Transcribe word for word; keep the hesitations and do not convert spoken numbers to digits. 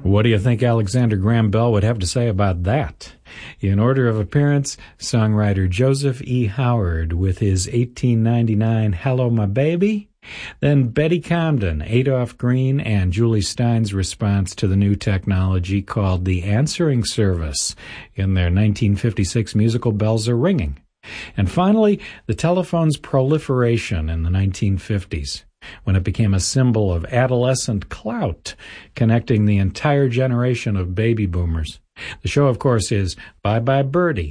What do you think Alexander Graham Bell would have to say about that? In order of appearance, songwriter Joseph E. Howard with his eighteen ninety-nine Hello My Baby, then Betty Comden, Adolph Green, and Julie Stein's response to the new technology called the answering service in their nineteen fifty-six musical Bells Are Ringing. And finally, the telephone's proliferation in the nineteen fifties, when it became a symbol of adolescent clout, connecting the entire generation of baby boomers. The show, of course, is Bye Bye Birdie,